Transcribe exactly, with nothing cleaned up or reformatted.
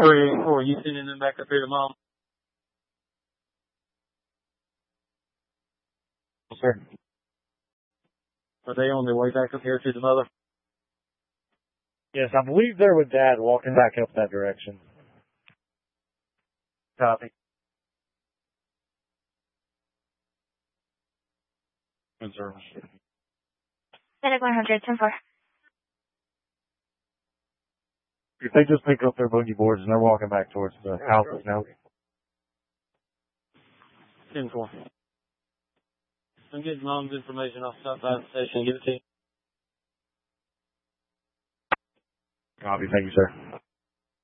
three eight four, you sending them back up here to Mom? Sir. Are they on their way back up here to the mother? Yes, I believe they're with Dad walking back up that direction. Copy. Good service. Medic one hundred, ten four. If they just picked up their boogie boards and they're walking back towards the house now. ten four. I'm getting Mom's information off the outside station. Give it to you. Copy. Thank you, sir.